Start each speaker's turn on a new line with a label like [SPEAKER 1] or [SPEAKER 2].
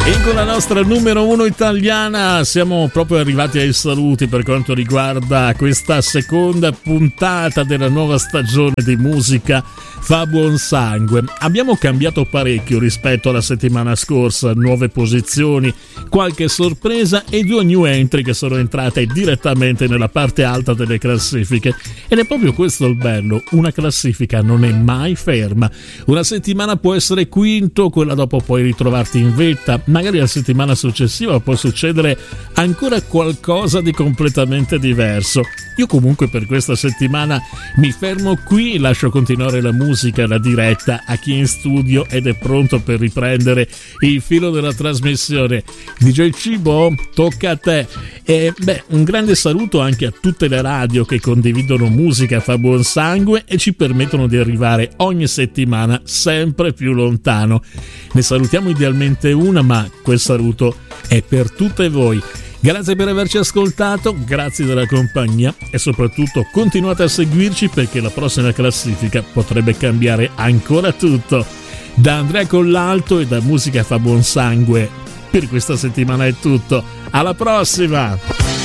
[SPEAKER 1] E con la nostra numero 1 italiana siamo proprio arrivati ai saluti per quanto riguarda questa seconda puntata della nuova stagione di Musica fa buon sangue. Abbiamo cambiato parecchio rispetto alla settimana scorsa, nuove posizioni, qualche sorpresa e 2 new entry che sono entrate direttamente nella parte alta delle classifiche. Ed è proprio questo il bello, una classifica non è mai ferma. Una settimana può essere quinto, quella dopo puoi ritrovarti in vetta, magari la settimana successiva può succedere ancora qualcosa di completamente diverso. Io comunque per questa settimana mi fermo qui, lascio continuare la musica, la diretta a chi è in studio ed è pronto per riprendere il filo della trasmissione. DJ Cibo, tocca a te. E un grande saluto anche a tutte le radio che condividono Musica fa buon sangue e ci permettono di arrivare ogni settimana sempre più lontano. Ne salutiamo idealmente una, ma quel saluto è per tutte voi. Grazie per averci ascoltato, grazie della compagnia e soprattutto continuate a seguirci perché la prossima classifica potrebbe cambiare ancora tutto. Da Andrea Collalto e da Musica fa buon sangue per questa settimana è tutto. Alla prossima!